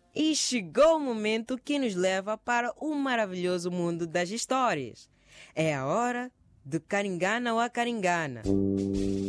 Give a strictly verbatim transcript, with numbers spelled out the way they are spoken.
E chegou o momento que nos leva para o maravilhoso mundo das histórias. É a hora de Caringana ou a Caringana.